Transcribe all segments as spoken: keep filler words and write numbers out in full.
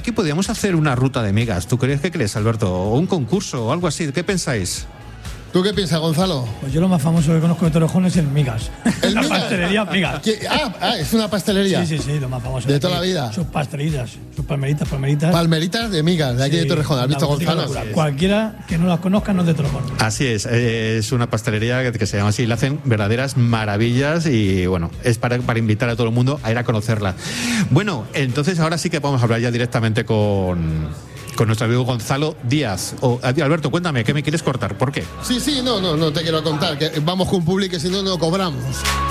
aquí podríamos hacer una ruta de migas. ¿Tú crees que crees, Alberto? O un concurso o algo así. ¿Qué pensáis? ¿Tú qué piensas, Gonzalo? Pues yo lo más famoso que conozco de Torrejón es el Migas. ¿El la Migas? pastelería Migas. Ah, ah, es una pastelería. Sí, sí, sí, lo más famoso. De, de toda aquí. la vida. Sus pastelitas, sus palmeritas, palmeritas. Palmeritas de migas, de aquí Sí, de Torrejón. ¿Has visto, Gonzalo? Sí, cualquiera que no las conozca no es de Torrejón. Así es, es una pastelería que, que se llama así, le hacen verdaderas maravillas y bueno, es para, para invitar a todo el mundo a ir a conocerla. Bueno, entonces ahora sí que podemos hablar ya directamente con... con nuestro amigo Gonzalo Díaz. Oh, Alberto, cuéntame, ¿qué me quieres cortar? ¿Por qué? Sí, sí, no, no, no te quiero contar, que vamos con público, que si no, no cobramos.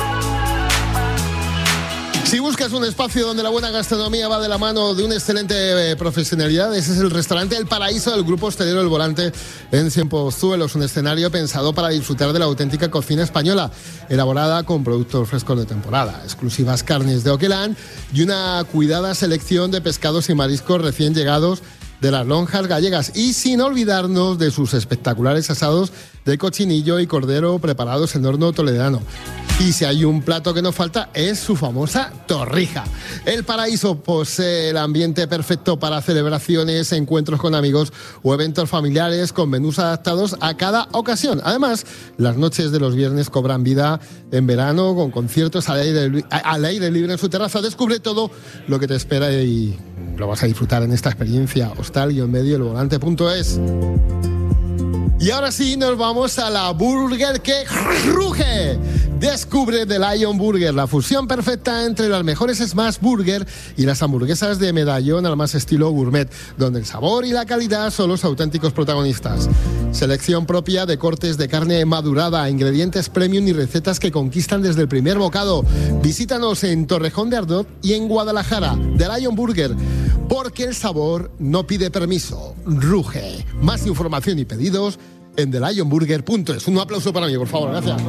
Si buscas un espacio donde la buena gastronomía va de la mano de una excelente eh, profesionalidad, ese es el restaurante El Paraíso del Grupo Hostelero El Volante en Cienpozuelos, un escenario pensado para disfrutar de la auténtica cocina española, elaborada con productos frescos de temporada, exclusivas carnes de Oquelán y una cuidada selección de pescados y mariscos recién llegados de las lonjas gallegas, y sin olvidarnos de sus espectaculares asados de cochinillo y cordero preparados en horno toledano. Y si hay un plato que no falta, es su famosa torrija. El Paraíso posee el ambiente perfecto para celebraciones, encuentros con amigos o eventos familiares con menús adaptados a cada ocasión. Además, las noches de los viernes cobran vida en verano con conciertos al aire, al aire libre en su terraza. Descubre todo lo que te espera y lo vas a disfrutar en esta experiencia. Hostal-medio el volante punto es. Y ahora sí, nos vamos a la burger que ruge. Descubre The Lion Burger, la fusión perfecta entre las mejores Smash Burger y las hamburguesas de medallón al más estilo gourmet, donde el sabor y la calidad son los auténticos protagonistas. Selección propia de cortes de carne madurada, ingredientes premium y recetas que conquistan desde el primer bocado. Visítanos en Torrejón de Ardoz y en Guadalajara. The Lion Burger, porque el sabor no pide permiso, ruge. Más información y pedidos en the lion burger punto es. Un aplauso para mí, por favor, gracias.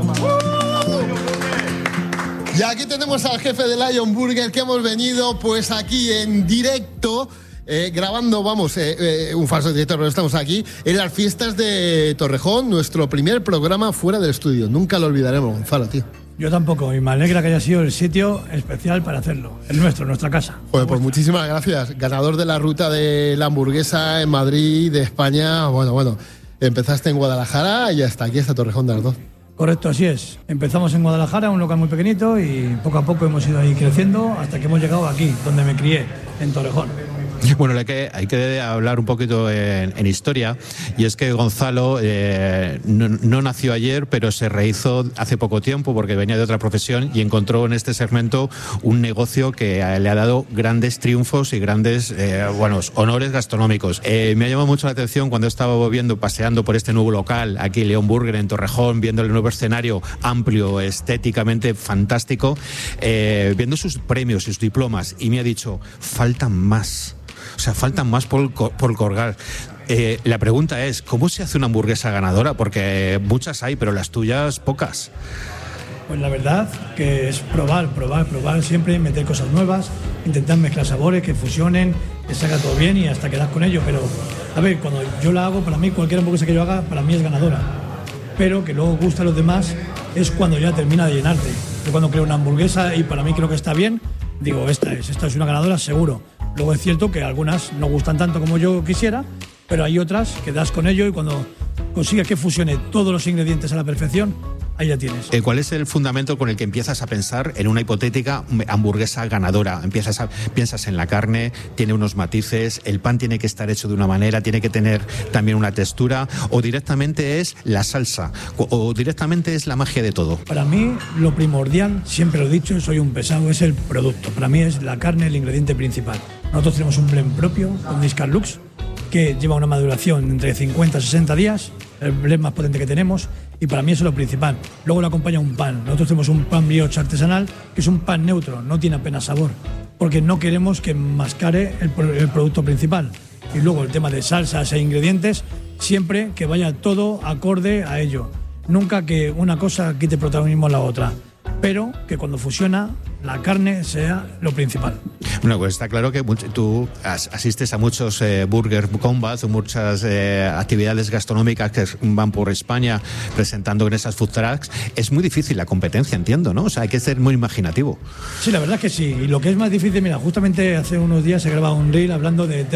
Y aquí tenemos al jefe de Lion Burger, que hemos venido pues aquí en directo, eh, grabando, vamos, eh, eh, un falso directo, pero estamos aquí en las fiestas de Torrejón, nuestro primer programa fuera del estudio. Nunca lo olvidaremos, Gonzalo, tío. Yo tampoco, y me alegra que haya sido el sitio especial para hacerlo. El nuestro, nuestra casa. Pues, pues muchísimas gracias. Ganador de la ruta de la hamburguesa en Madrid, de España. Bueno, bueno, empezaste en Guadalajara y hasta aquí, hasta Torrejón de Ardoz. Correcto, así es. Empezamos en Guadalajara, un local muy pequeñito, y poco a poco hemos ido ahí creciendo hasta que hemos llegado aquí, donde me crié, en Torrejón. Bueno, hay que, hay que hablar un poquito en, en historia, y es que Gonzalo eh, no, no nació ayer, pero se rehizo hace poco tiempo porque venía de otra profesión y encontró en este segmento un negocio que le ha dado grandes triunfos y grandes eh, bueno, honores gastronómicos. Eh, me ha llamado mucho la atención cuando estaba viendo, paseando por este nuevo local, aquí León Burger en Torrejón, viendo el nuevo escenario amplio, estéticamente fantástico, eh, viendo sus premios y sus diplomas, y me ha dicho, faltan más. O sea, faltan más por, por colgar. Eh, la pregunta es, ¿cómo se hace una hamburguesa ganadora? Porque muchas hay, pero las tuyas, pocas. Pues la verdad que es probar, probar, probar siempre, meter cosas nuevas, intentar mezclar sabores, que fusionen, que salga todo bien y hasta quedar con ello. Pero, a ver, cuando yo la hago, para mí, cualquier hamburguesa que yo haga, para mí es ganadora. Pero que luego gusta a los demás es cuando ya termina de llenarte. Yo cuando creo una hamburguesa y para mí creo que está bien, digo, esta es, esta es una ganadora seguro. Luego es cierto que algunas no gustan tanto como yo quisiera, pero hay otras que das con ello y cuando consigues que fusione todos los ingredientes a la perfección, ahí ya tienes. Eh, ¿Cuál es el fundamento con el que empiezas a pensar en una hipotética hamburguesa ganadora? Empiezas a, piensas en la carne, tiene unos matices, el pan tiene que estar hecho de una manera, tiene que tener también una textura, o directamente es la salsa, o, o directamente es la magia de todo. Para mí, lo primordial, siempre lo he dicho, soy un pesado, es el producto. Para mí es la carne el ingrediente principal. Nosotros tenemos un blend propio, un Discar Lux, que lleva una maduración entre cincuenta a sesenta días, el blend más potente que tenemos, y para mí eso es lo principal. Luego lo acompaña un pan. Nosotros tenemos un pan brioche artesanal, que es un pan neutro, no tiene apenas sabor, porque no queremos que mascare el, el producto principal. Y luego el tema de salsas e ingredientes, siempre que vaya todo acorde a ello. Nunca que una cosa quite protagonismo a la otra, pero que cuando fusiona, la carne sea lo principal. Bueno, pues está claro que tú asistes a muchos eh, burger combats, muchas eh, actividades gastronómicas que van por España presentando en esas food trucks. Es muy difícil la competencia, entiendo, ¿no? O sea, hay que ser muy imaginativo. Sí, la verdad es que sí. Y lo que es más difícil, mira, justamente hace unos días he grabado un reel hablando de